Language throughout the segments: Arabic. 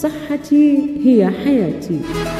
صحتي هي حياتي.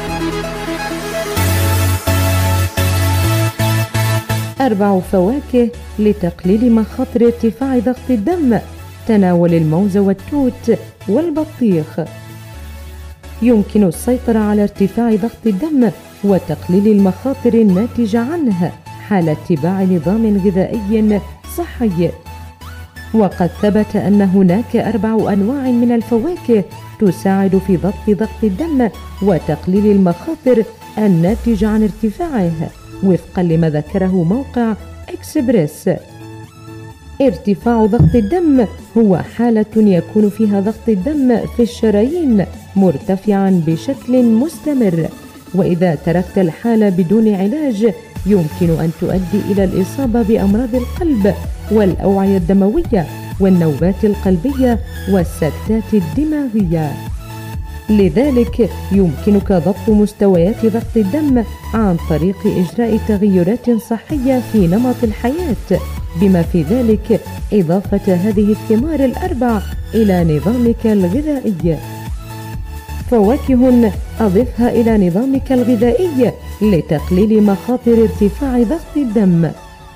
4 فواكه لتقليل مخاطر ارتفاع ضغط الدم. تناول الموز والتوت والبطيخ. يمكن السيطرة على ارتفاع ضغط الدم وتقليل المخاطر الناتجة عنه حال اتباع نظام غذائي صحي. وقد ثبت أن هناك 4 أنواع من الفواكه تساعد في ضبط الدم وتقليل المخاطر الناتجة عن ارتفاعه، وفقا لما ذكره موقع إكسبريس. ارتفاع ضغط الدم هو حالة يكون فيها ضغط الدم في الشرايين مرتفعا بشكل مستمر، وإذا تركت الحالة بدون علاج يمكن أن تؤدي إلى الإصابة بأمراض القلب والأوعية الدموية والنوبات القلبية والسكتات الدماغية. لذلك يمكنك ضبط مستويات ضغط الدم عن طريق إجراء تغيرات صحية في نمط الحياة، بما في ذلك إضافة هذه الثمار ال4 إلى نظامك الغذائي. فواكه أضفها إلى نظامك الغذائي لتقليل مخاطر ارتفاع ضغط الدم.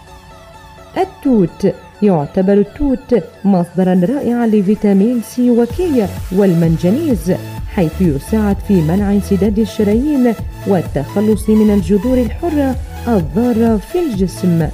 التوت. يعتبر التوت مصدرا رائعا لفيتامين سي وكي والمنجنيز، حيث يساعد في منع انسداد الشرايين والتخلص من الجذور الحرة الضارة في الجسم.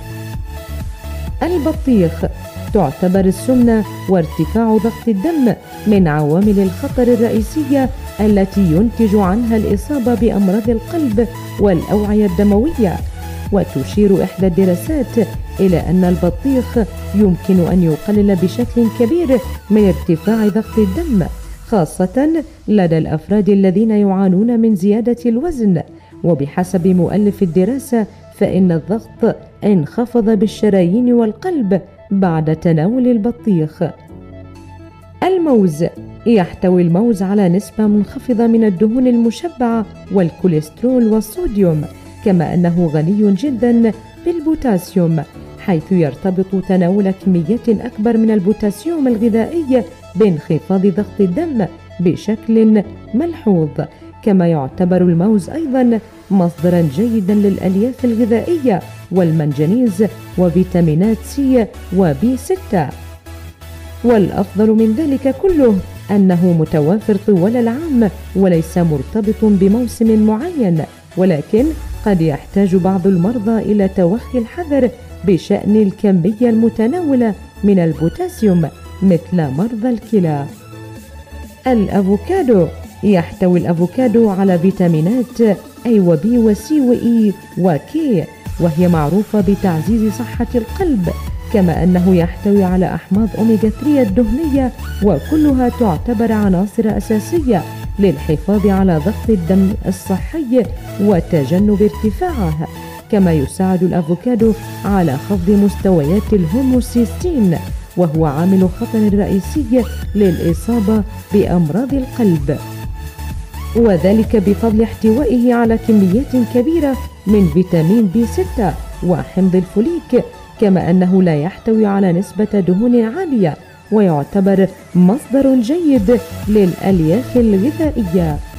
البطيخ. تعتبر السمنة وارتفاع ضغط الدم من عوامل الخطر الرئيسية التي ينتج عنها الإصابة بأمراض القلب والأوعية الدموية، وتشير إحدى الدراسات إلى أن البطيخ يمكن أن يقلل بشكل كبير من ارتفاع ضغط الدم، خاصة لدى الأفراد الذين يعانون من زيادة الوزن. وبحسب مؤلف الدراسة فإن الضغط انخفض بالشرايين والقلب بعد تناول البطيخ. الموز. يحتوي الموز على نسبة منخفضة من الدهون المشبعة والكوليسترول والصوديوم، كما أنه غني جدا بالبوتاسيوم، حيث يرتبط تناول كميات أكبر من البوتاسيوم الغذائي بانخفاض ضغط الدم بشكل ملحوظ. كما يعتبر الموز أيضا مصدرا جيدا للألياف الغذائية والمنجنيز وفيتامينات سي وبي 6. والأفضل من ذلك كله أنه متوافر طوال العام وليس مرتبط بموسم معين، ولكن قد يحتاج بعض المرضى إلى توخي الحذر بشأن الكمية المتناولة من البوتاسيوم مثل مرضى الكلى. الأفوكادو. يحتوي الأفوكادو على فيتامينات A وB وC وE وK، وهي معروفة بتعزيز صحة القلب، كما أنه يحتوي على أحماض أوميغا 3 الدهنية، وكلها تعتبر عناصر أساسية للحفاظ على ضغط الدم الصحي وتجنب ارتفاعه. كما يساعد الأفوكادو على خفض مستويات الهوموسيستين، وهو عامل خطر رئيسي للإصابة بأمراض القلب، وذلك بفضل احتوائه على كميات كبيرة من فيتامين بي 6 وحمض الفوليك، كما أنه لا يحتوي على نسبة دهون عالية، ويعتبر مصدر جيد للألياف الغذائية.